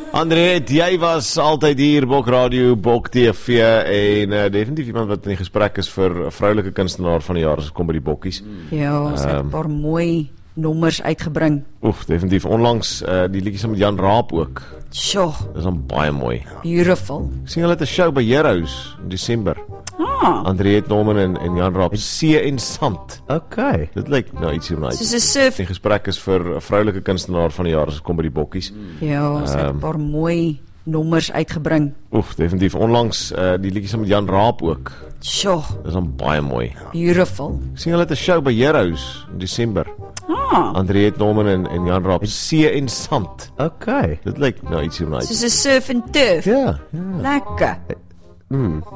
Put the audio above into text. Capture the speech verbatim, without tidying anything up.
André, jy was altyd hier, Bok Radio, Bok T V en uh, definitief iemand wat in die gesprek is vir 'n vroulike kunstenaar van die jaar as dit kom by die bokkies. Ja, ons het 'n Ehm. paar mooi nommers uitgebring. Oef, definitief. Onlangs uh, die liedjies met Jan Raap ook. Sjoe, Dis dan baie mooi. beautiful. Ek sien hulle het 'n show by Heroes in Desember. Ah, André het Norman en, en Jan Raap, See en Sand. Okay. Dit lyk nou ietsie om na uit. soos 'n surf. Die gesprek is vir 'n vroulike kunstenaar van die jaar as dit kom by die bokkies. Ja, ons het 'n Ehm. paar mooi nommers uitgebring. Oef, definitief. Onlangs uh, die liedjies met Jan Raap ook. Sjoe, Dis dan baie mooi. beautiful. Ek sien hulle het 'n show by Heroes in Desember. Ah, André het Norman en, en Jan Raap, See en Sand. Okay. Dit lyk nou ietsie om na uit. soos 'n surf en turf. Ja, ja. Lekker. Hmm.